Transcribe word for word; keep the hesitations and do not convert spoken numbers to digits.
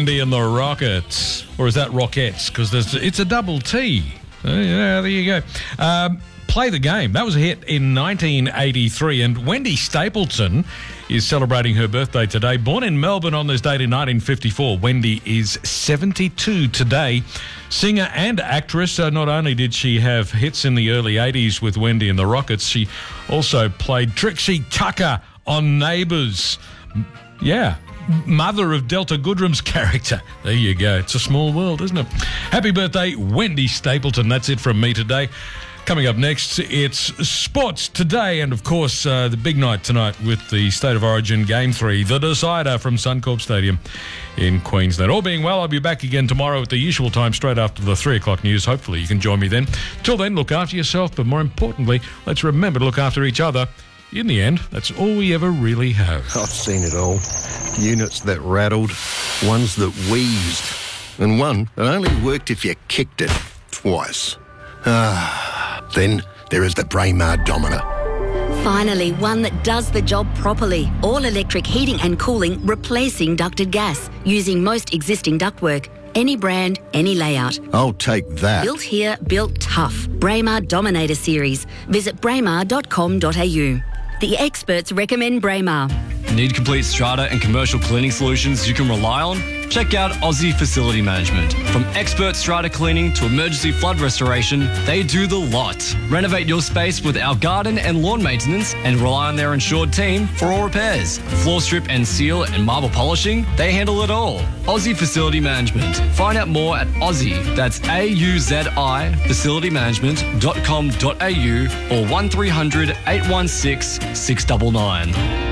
Wendy and the Rockets. Or is that Rockettes? Because it's a double T. Uh, yeah, there you go. Um, Play the Game. That was a hit in nineteen eighty-three. And Wendy Stapleton is celebrating her birthday today. Born in Melbourne on this date in nineteen fifty-four, Wendy is seventy-two today. Singer and actress. Uh, not only did she have hits in the early eighties with Wendy and the Rockets, she also played Trixie Tucker on Neighbours. Yeah. Mother of Delta Goodrum's character. There you go. It's a small world, isn't it? Happy birthday, Wendy Stapleton. That's it from me today. Coming up next, it's sports today, and of course, uh, the big night tonight with the State of Origin Game three, the decider from Suncorp Stadium in Queensland. All being well, I'll be back again tomorrow at the usual time, straight after the three o'clock news. Hopefully you can join me then. Till then, look after yourself, but more importantly, let's remember to look after each other. In the end, that's all we ever really have. I've seen it all. Units that rattled, ones that wheezed, and one that only worked if you kicked it twice. Ah. Then there is the Braemar Domina. Finally, one that does the job properly. All-electric heating and cooling, replacing ducted gas, using most existing ductwork. Any brand, any layout. I'll take that. Built here, built tough. Braemar Dominator Series. Visit braemar dot com dot a u. The experts recommend Braemar. Need complete strata and commercial cleaning solutions you can rely on? Check out Aussie Facility Management. From expert strata cleaning to emergency flood restoration, they do the lot. Renovate your space with our garden and lawn maintenance and rely on their insured team for all repairs. Floor strip and seal and marble polishing, they handle it all. Aussie Facility Management. Find out more at Aussie, that's A U Z I, facility management dot com dot a u or one three hundred eight one six six nine nine.